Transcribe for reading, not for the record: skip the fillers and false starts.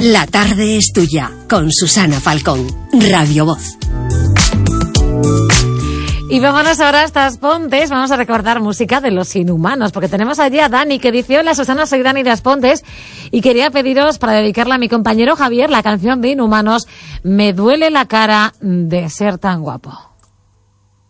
La tarde es tuya, con Susana Falcón, Radio Voz. Y vámonos ahora hasta Aspontes, vamos a recordar música de Los Inhumanos, porque tenemos allí a Dani, que dice: hola Susana, soy Dani de Aspontes, y quería pediros para dedicarla a mi compañero Javier la canción de Inhumanos, Me duele la cara de ser tan guapo.